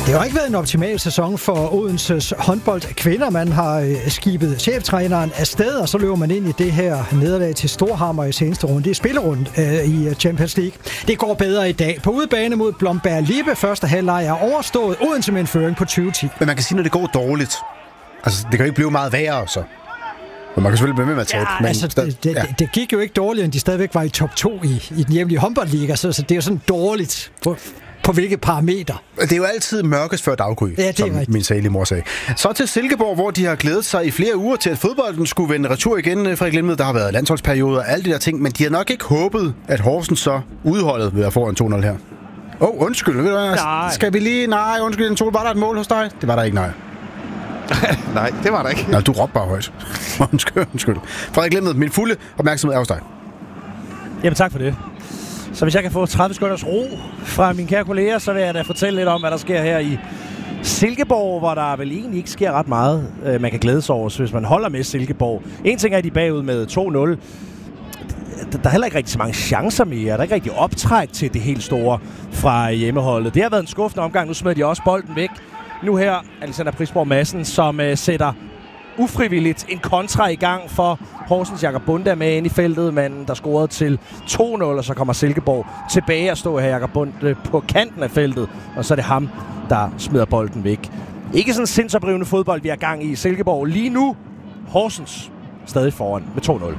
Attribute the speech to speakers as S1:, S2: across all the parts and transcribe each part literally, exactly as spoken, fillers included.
S1: Det har ikke været en optimal sæson for Odenses håndboldkvinder. Man har øh, skibet cheftræneren afsted, og så løber man ind i det her nederlag til Storhamar i seneste runde. Det er spillerunden øh, i Champions League. Det går bedre i dag. På udebane mod Blomberg Lippe. Første halvleg er overstået. Odense med en føring på tyve ti.
S2: Men man kan sige, når det går dårligt. Altså, det kan jo ikke blive meget værre, så. Men man kan selvfølgelig blive med med at tabe.
S1: Ja,
S2: men
S1: altså, det, det, ja. det, det gik jo ikke dårligt, end de stadigvæk var i top to i, i den hjemlige håndboldliga. Så, så det er jo sådan dårligt på, på hvilke parametre.
S2: Det er jo altid mørkest før daggry,
S1: ja,
S2: som rigtigt. Min salige mor sagde. Så til Silkeborg, hvor de har glædet sig i flere uger til, at fodbolden skulle vende retur igen. Frederik Lemmed, der har været landsholdsperioder og alle de der ting, men de har nok ikke håbet, at Horsens så udholdet vil at få en to nul her. Åh, oh, undskyld. Ved du hvad?
S3: Nej.
S2: Skal vi lige... Nej, undskyld. En to. Var der et mål hos dig? Det var der ikke, nej.
S3: Nej, det var der ikke.
S2: Nej, du råbte bare højt. undskyld, undskyld. Frederik Lemmed, min fulde opmærksomhed er hos dig.
S4: Jamen tak for det. Så hvis jeg kan få tredive sekunders ro fra mine kære kolleger, så vil jeg da fortælle lidt om, hvad der sker her i Silkeborg, hvor der vel egentlig ikke sker ret meget, man kan glæde sig over, hvis man holder med Silkeborg. En ting er, at de er bagud med to nul. Der er heller ikke rigtig så mange chancer mere. Der er ikke rigtig optræk til det helt store fra hjemmeholdet. Det har været en skuffende omgang. Nu smider de også bolden væk. Nu her Alexander Prisborg Madsen, som uh, sætter ufrivilligt en kontra i gang for Horsens. Jakob Bunde er med ind i feltet, manden der scorede til to nul, og så kommer Silkeborg tilbage og står her Jakob Bunde på kanten af feltet, og så er det ham, der smider bolden væk. Ikke sådan sindsoprivende fodbold, vi er gang i Silkeborg. Lige nu Horsens stadig foran med to nul.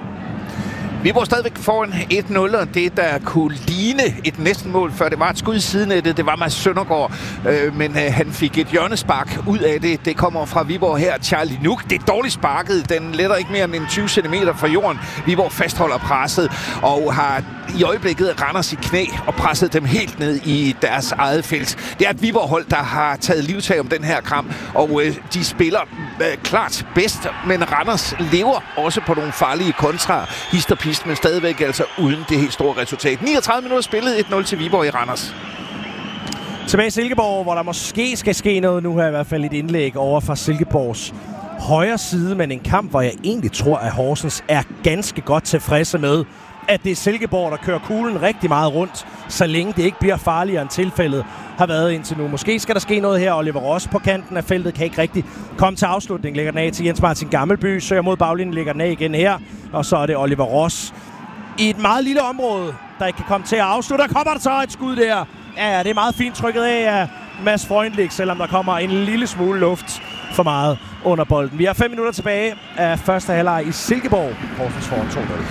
S3: Vi var stadigvæk foran et nul, og det, der kunne ligne et næsten mål, før det var et skud i siden af det, det var Mads Søndergaard. Øh, men øh, han fik et hjørnespark ud af det. Det kommer fra Viborg her, Charlie Nuk. Det er dårligt sparket. Den letter ikke mere end tyve centimeter fra jorden. Viborg fastholder presset og har i øjeblikket Randers i knæ og presset dem helt ned i deres eget felt. Det er et Viborg-hold, der har taget livtag om den her kamp, og øh, de spiller øh, klart bedst, men Randers lever også på nogle farlige kontra. Histerpist, men stadigvæk altså uden det helt store resultat. niogtredive minutter spillet, et nul til Viborg i Randers.
S4: Tilbage i Silkeborg, hvor der måske skal ske noget. Nu har jeg i hvert fald et indlæg over fra Silkeborgs højre side, men en kamp, hvor jeg egentlig tror, at Horsens er ganske godt tilfredse med, at det er Silkeborg, der kører kuglen rigtig meget rundt, så længe det ikke bliver farligere end tilfældet har været indtil nu. Måske skal der ske noget her. Oliver Ross på kanten af feltet kan ikke rigtig komme til afslutning. Lægger den af til Jens Martin Gammelby, søger mod baglinjen, lægger den af igen her, og så er det Oliver Ross i et meget lille område, der ikke kan komme til at afslutte. Der kommer der så et skud der. Ja, det er meget fint trykket af af Mads Freundlich, selvom der kommer en lille smule luft for meget under bolden. Vi har fem minutter tilbage af første halvleg i Silkeborg. Horsens får to nul.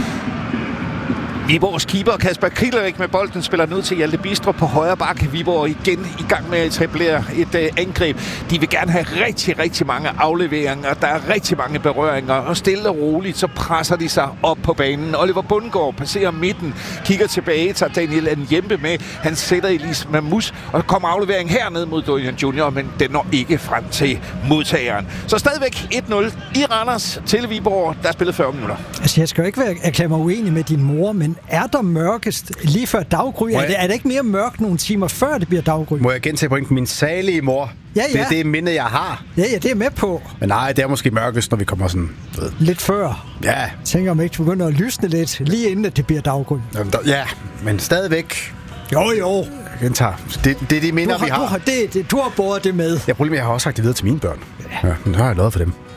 S3: Viborgs keeper Kasper Krilerik med bolden spiller ned til Hjalte Bistrup på højre bakke. Viborg igen i gang med at etablere et øh, angreb. De vil gerne have rigtig, rigtig mange afleveringer. Der er rigtig mange berøringer, og stille og roligt så presser de sig op på banen. Oliver Bundgaard passerer midten, kigger tilbage, tager Daniel Njembe med. Han sætter Elise Mamus, og kommer aflevering herned mod Dorian Junior, men den når ikke frem til modtageren. Så stadigvæk et nul i Randers til Viborg, der er spillet fyrre minutter.
S1: Altså, jeg skal jo ikke være erklære mig uenig med din mor, men er der mørkest lige før daggry? Er det, er det ikke mere mørkt nogle timer før det bliver daggry?
S2: Må jeg gentage pointen? Min salige mor.
S1: Ja, ja.
S2: Det er det minde, jeg har.
S1: Ja, ja, det er med på.
S2: Men nej, det er måske mørkest, når vi kommer sådan... Ved.
S1: Lidt før.
S2: Ja.
S1: Jeg tænker, om ikke du begynder at lysne lidt, lige inden at det bliver daggry.
S2: Ja, men stadigvæk...
S1: Jo, jo.
S2: Jeg gentager. Det, det er de minder,
S1: du har,
S2: vi har.
S1: Du har, det, det, du har båret det med.
S2: Jeg problemet, jeg har også sagt det videre til mine børn. Ja, ja men så har jeg lavet for dem.